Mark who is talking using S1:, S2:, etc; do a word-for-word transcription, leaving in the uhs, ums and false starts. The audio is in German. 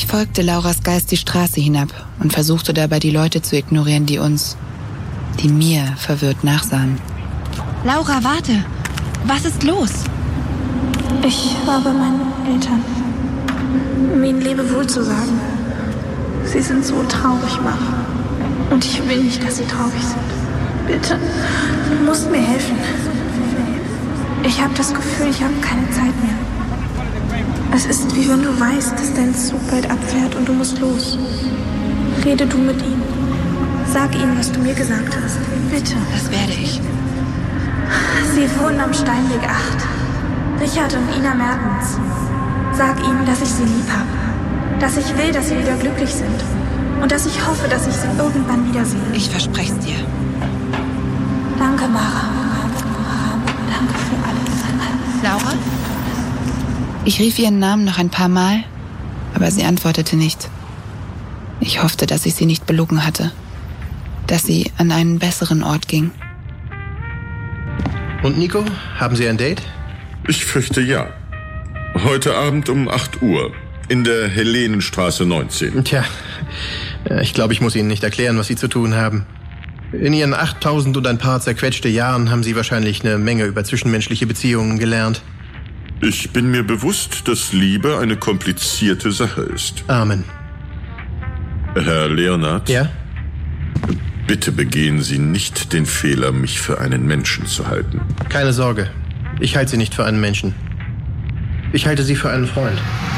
S1: Ich folgte Lauras Geist die Straße hinab und versuchte dabei die Leute zu ignorieren, die uns, die mir verwirrt nachsahen.
S2: Laura, warte! Was ist los?
S3: Ich war bei meinen Eltern, um ihnen Lebewohl zu sagen. Sie sind so traurig, Mara. Und ich will nicht, dass sie traurig sind. Bitte, du musst mir helfen. Ich habe das Gefühl, ich habe keine Zeit mehr. Es ist wie wenn du weißt, dass dein Zug bald abfährt und du musst los. Rede du mit ihm. Sag ihm, was du mir gesagt hast. Bitte.
S2: Das werde ich.
S3: Sie wohnen am Steinweg acht. Richard und Ina Mertens. Sag ihnen, dass ich sie lieb habe. Dass ich will, dass sie wieder glücklich sind. Und dass ich hoffe, dass ich sie irgendwann wiedersehe.
S2: Ich verspreche es dir.
S3: Danke, Mara. Danke für alles.
S2: Laura?
S1: Ich rief ihren Namen noch ein paar Mal, aber sie antwortete nicht. Ich hoffte, dass ich sie nicht belogen hatte. Dass sie an einen besseren Ort ging.
S4: Und Nico, haben Sie ein Date?
S5: Ich fürchte ja. Heute Abend um acht Uhr in der Helenenstraße neunzehn.
S4: Tja, ich glaube, ich muss Ihnen nicht erklären, was Sie zu tun haben. In Ihren achttausend und ein paar zerquetschte Jahren haben Sie wahrscheinlich eine Menge über zwischenmenschliche Beziehungen gelernt.
S5: Ich bin mir bewusst, dass Liebe eine komplizierte Sache ist.
S4: Amen.
S5: Herr Leonard?
S4: Ja?
S5: Bitte begehen Sie nicht den Fehler, mich für einen Menschen zu halten.
S4: Keine Sorge, ich halte Sie nicht für einen Menschen. Ich halte Sie für einen Freund.